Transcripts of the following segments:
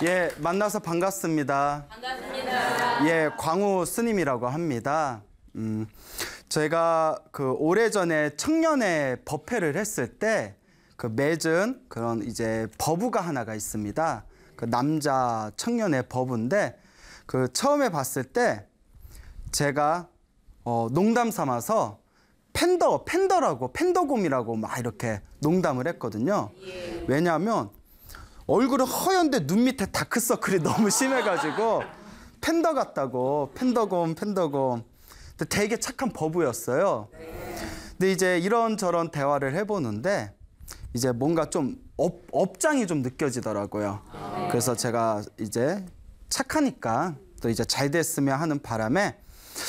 예, 만나서 반갑습니다. 반갑습니다. 예, 광우 스님이라고 합니다. 제가 오래전에 청년회 법회를 했을 때 맺은 그런 이제 법우가 하나가 있습니다. 남자 청년회 법우인데 처음에 봤을 때 제가 농담 삼아서 팬더라고 팬더곰이라고 막 이렇게 농담을 했거든요. 왜냐하면 얼굴은 허연데 눈 밑에 다크서클이 너무 심해가지고 팬더 같다고 팬더곰. 근데 되게 착한 법우였어요. 근데 이제 이런저런 대화를 해보는데 이제 뭔가 좀 업장이 좀 느껴지더라고요. 그래서 제가 이제 착하니까 또 이제 잘 됐으면 하는 바람에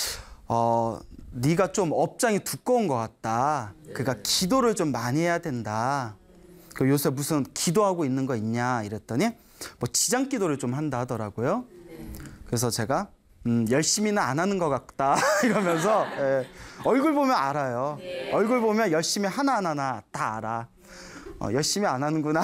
네가 좀 업장이 두꺼운 것 같다. 그러니까 기도를 좀 많이 해야 된다. 요새 무슨 기도하고 있는 거 있냐 이랬더니 뭐 지장 기도를 좀 한다 하더라고요. 그래서 제가 열심히는 안 하는 것 같다 이러면서 얼굴 보면 알아요. 얼굴 보면 열심히 하나하나 다 알아. 열심히 안 하는구나.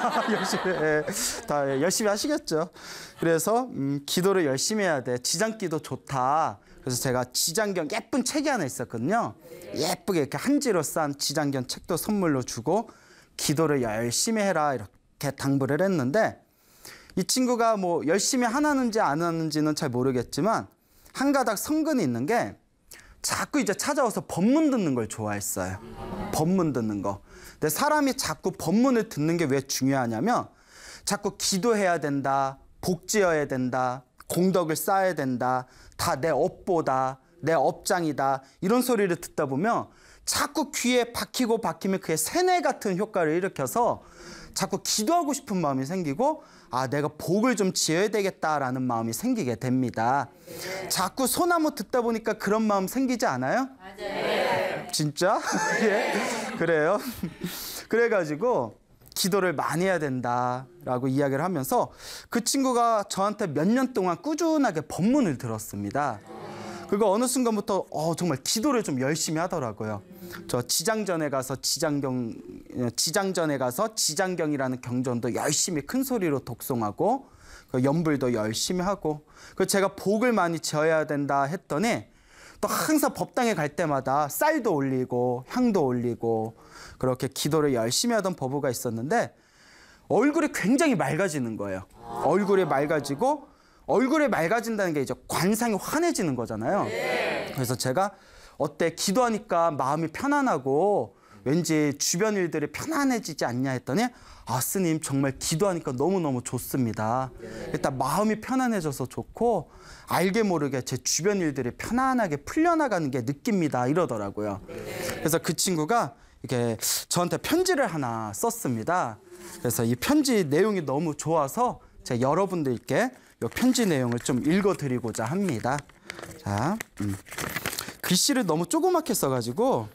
다 열심히 하시겠죠. 그래서 기도를 열심히 해야 돼. 지장기도 좋다. 그래서 제가 지장경 예쁜 책이 하나 있었거든요. 예쁘게 이렇게 한지로 싼 지장경 책도 선물로 주고 기도를 열심히 해라 이렇게 당부를 했는데 이 친구가 뭐 열심히 하는지 안 하는지는 잘 모르겠지만 한 가닥 성근이 있는 게 자꾸 이제 찾아와서 법문 듣는 걸 좋아했어요. 법문 듣는 거. 근데 사람이 자꾸 법문을 듣는 게 왜 중요하냐면 자꾸 기도해야 된다, 복지어야 된다, 공덕을 쌓아야 된다, 다 내 업보다, 내 업장이다 이런 소리를 듣다 보면 자꾸 귀에 박히면 그게 세뇌 같은 효과를 일으켜서 자꾸 기도하고 싶은 마음이 생기고 내가 복을 좀 지어야 되겠다라는 마음이 생기게 됩니다. 자꾸 소나무 듣다 보니까 그런 마음 생기지 않아요? 맞아요. 진짜? 예, 그래요. 그래가지고 기도를 많이 해야 된다라고 이야기를 하면서 그 친구가 저한테 몇 년 동안 꾸준하게 법문을 들었습니다. 그거 어느 순간부터 정말 기도를 좀 열심히 하더라고요. 저 지장전에 가서 지장경이라는 경전도 열심히 큰 소리로 독송하고 연불도 열심히 하고 제가 복을 많이 지어야 된다 했더니 또 항상 법당에 갈 때마다 쌀도 올리고 향도 올리고 그렇게 기도를 열심히 하던 법우가 있었는데 얼굴이 굉장히 맑아지는 거예요. 얼굴이 맑아진다는 게 이제 관상이 환해지는 거잖아요. 그래서 제가 어때 기도하니까 마음이 편안하고 왠지 주변 일들이 편안해지지 않냐 했더니 스님 정말 기도하니까 너무너무 좋습니다. 일단 마음이 편안해져서 좋고 알게 모르게 제 주변 일들이 편안하게 풀려나가는 게 느낍니다 이러더라고요. 그래서 그 친구가 이렇게 저한테 편지를 하나 썼습니다. 그래서 이 편지 내용이 너무 좋아서 제가 여러분들께 이 편지 내용을 좀 읽어드리고자 합니다. 자, 글씨를 너무 조그맣게 써가지고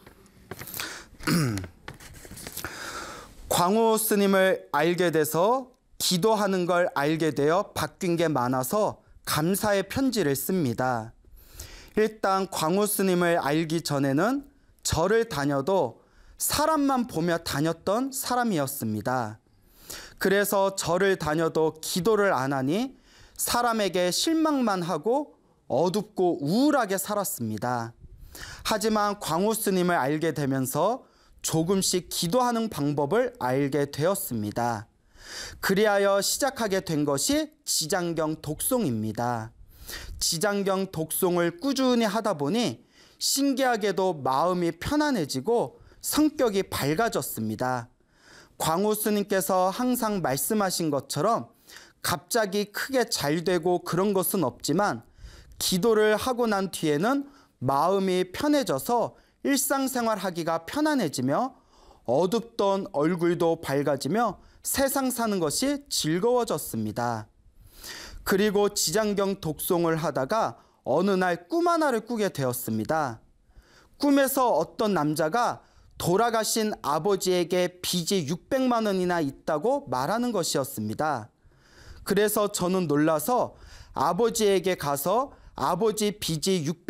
광우 스님을 알게 돼서 기도하는 걸 알게 되어 바뀐 게 많아서 감사의 편지를 씁니다. 일단 광우 스님을 알기 전에는 절을 다녀도 사람만 보며 다녔던 사람이었습니다. 그래서 절을 다녀도 기도를 안 하니 사람에게 실망만 하고 어둡고 우울하게 살았습니다. 하지만 광우 스님을 알게 되면서 조금씩 기도하는 방법을 알게 되었습니다. 그리하여 시작하게 된 것이 지장경 독송입니다. 지장경 독송을 꾸준히 하다 보니 신기하게도 마음이 편안해지고 성격이 밝아졌습니다. 광우 스님께서 항상 말씀하신 것처럼 갑자기 크게 잘 되고 그런 것은 없지만 기도를 하고 난 뒤에는 마음이 편해져서 일상생활 하기가 편안해지며 어둡던 얼굴도 밝아지며 세상 사는 것이 즐거워졌습니다. 그리고 지장경 독송을 하다가 어느 날 꿈 하나를 꾸게 되었습니다. 꿈에서 어떤 남자가 돌아가신 아버지에게 빚이 600만 원이나 있다고 말하는 것이었습니다. 그래서 저는 놀라서 아버지에게 가서 아버지 빚이